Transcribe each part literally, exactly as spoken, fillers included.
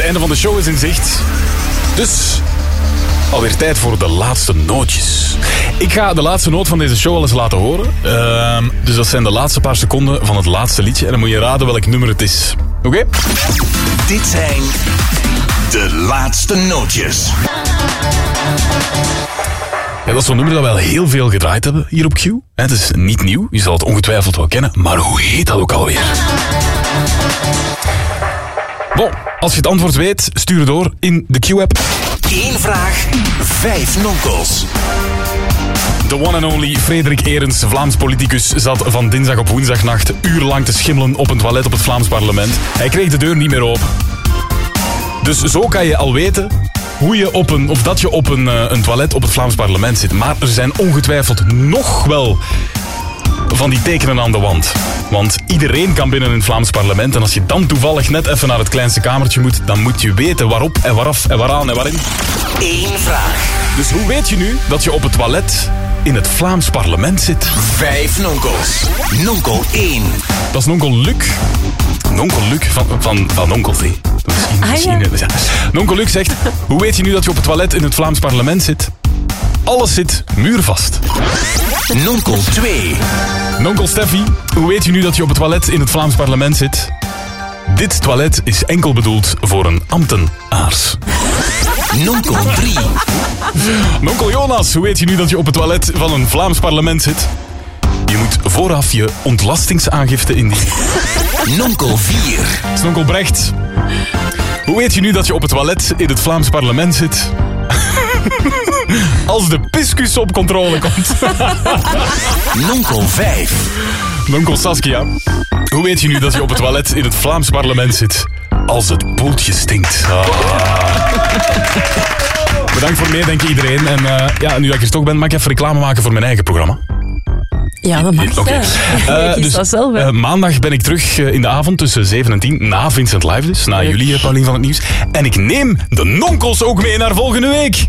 einde van de show is in zicht. Dus alweer tijd voor de laatste nootjes. Ik ga de laatste noot van deze show al eens laten horen. Uh, dus dat zijn de laatste paar seconden van het laatste liedje. En dan moet je raden welk nummer het is. Oké? Okay? Dit zijn de laatste nootjes. Ja, dat is zo'n nummer dat we al heel veel gedraaid hebben hier op Q. Het is niet nieuw, je zal het ongetwijfeld wel kennen. Maar hoe heet dat ook alweer? Bon, als je het antwoord weet, stuur het door in de Q-app. Eén vraag, vijf nonkels. De one and only Frederik Eerens, Vlaams politicus, zat van dinsdag op woensdagnacht urenlang te schimmelen op een toilet op het Vlaams parlement. Hij kreeg de deur niet meer open. Dus zo kan je al weten hoe je op een, of dat je op een, een toilet op het Vlaams parlement zit. Maar er zijn ongetwijfeld nog wel van die tekenen aan de wand. Want iedereen kan binnen in het Vlaams parlement. En als je dan toevallig net even naar het kleinste kamertje moet, dan moet je weten waarop en waaraf en waaraan en waarin. Eén vraag. Dus hoe weet je nu dat je op het toilet in het Vlaams parlement zit? Vijf nonkels. Nonkel één. Dat is nonkel Luc. Nonkel Luc van, van, van Nonkel V. Misschien, ah, misschien, ja. ja. Nonkel Luc zegt, hoe weet je nu dat je op het toilet in het Vlaams parlement zit? Alles zit muurvast. Nonkel twee. Nonkel Steffi, hoe weet je nu dat je op het toilet in het Vlaams parlement zit? Dit toilet is enkel bedoeld voor een ambtenaars. Nonkel drie. Nonkel Jonas, hoe weet je nu dat je op het toilet van een Vlaams parlement zit? Je moet vooraf je ontlastingsaangifte indienen. Nonkel vier. Nonkel Brecht, hoe weet je nu dat je op het toilet in het Vlaams parlement zit? Als de piscus op controle komt. Nonkel vijf. Nonkel Saskia, hoe weet je nu dat je op het toilet in het Vlaams parlement zit? Als het boeltje stinkt. Ah. Bedankt voor het meedenken iedereen. En uh, ja, nu dat ik er toch ben, mag ik even reclame maken voor mijn eigen programma. Ja, dat mag. Okay. Ja. Uh, dus, dat zelf, uh, maandag ben ik terug uh, in de avond tussen zeven en tien. Na Vincent Live dus. Na jullie, uh, Paulien van het Nieuws. En ik neem de nonkels ook mee naar volgende week.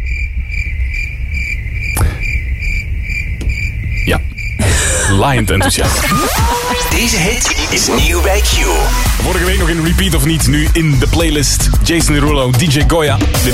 Ja. Laaiend enthousiast. Deze hit is nieuw bij Q. Vorige week nog in repeat of niet. Nu in de playlist. Jason Derulo, D J Goya.